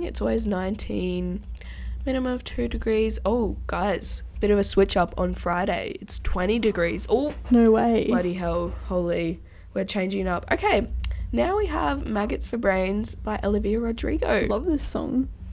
It's always 19, minimum of 2 degrees. Oh, guys, bit of a switch up on Friday. It's 20 degrees. Oh, No way. bloody hell, holy. We're changing up. Okay, now we have Maggots for Brains by Olivia Rodrigo. Love this song.